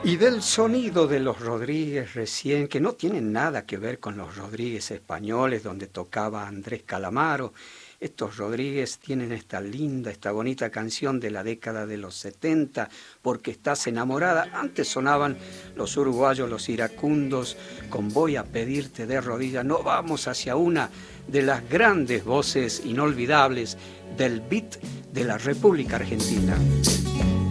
Y del sonido de los Rodríguez recién, que no tienen nada que ver con los Rodríguez españoles, donde tocaba Andrés Calamaro. Estos Rodríguez tienen esta linda, esta bonita canción de la década de los 70, Porque estás enamorada. Antes sonaban los uruguayos, los iracundos, con Voy a pedirte de rodillas. No, vamos hacia una de las grandes voces inolvidables del beat de la República Argentina.